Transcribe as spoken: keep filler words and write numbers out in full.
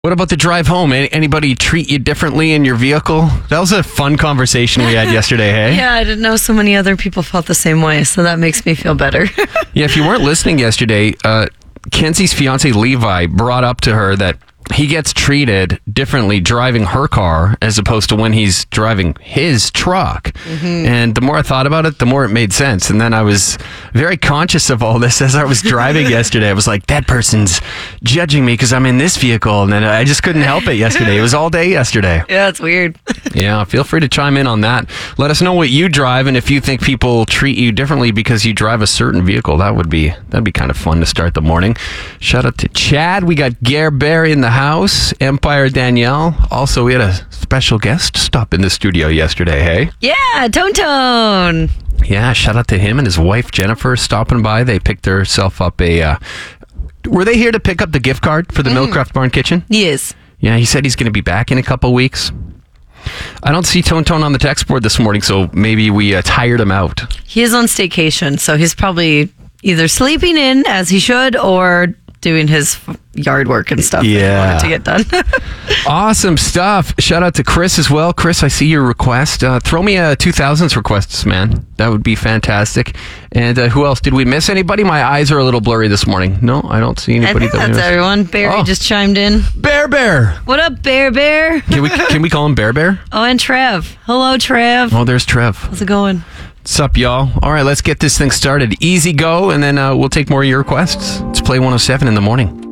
What about the drive home? Any- Anybody treat you differently in your vehicle? That was a fun conversation we had yesterday, hey? Yeah, I didn't know so many other people felt the same way, so that makes me feel better. Yeah, if you weren't listening yesterday, uh, Kenzie's fiance Levi brought up to her that he gets treated differently driving her car as opposed to when he's driving his truck. Mm-hmm. And the more I thought about it, the more it made sense. And then I was very conscious of all this as I was driving yesterday. I was like, that person's judging me because I'm in this vehicle. And then I just couldn't help it yesterday. It was all day yesterday. Yeah, it's weird. Yeah, feel free to chime in on that. Let us know what you drive and if you think people treat you differently because you drive a certain vehicle. That would be that'd be kind of fun to start the morning. Shout out to Chad. We got Gare Bear in the house. Empire Danielle. Also, we had a special guest stop in the studio yesterday, hey? Yeah, Tone Tone. Yeah, shout out to him and his wife Jennifer stopping by. They picked herself up a... Uh, were they here to pick up the gift card for the mm. Millcraft Barn Kitchen? Yes. Yeah, he said he's going to be back in a couple weeks. I don't see Tone Tone on the text board this morning, so maybe we uh, tired him out. He is on staycation, so he's probably either sleeping in as he should or doing his yard work and stuff yeah. that he wanted to get done. Awesome stuff. Shout out to Chris as well. Chris, I see your request. Uh, throw me a two thousands requests, man. That would be fantastic. And uh, who else? Did we miss anybody? My eyes are a little blurry this morning. No, I don't see anybody. I think that that's everyone. Barry oh. just chimed in. Bear Bear. What up, Bear Bear? Can we can we call him Bear Bear? Oh, and Trev. Hello, Trev. Oh, there's Trev. How's it going? What's up, y'all? All right, let's get this thing started. Easy go, and then uh, we'll take more of your requests. It's Play one oh seven in the morning.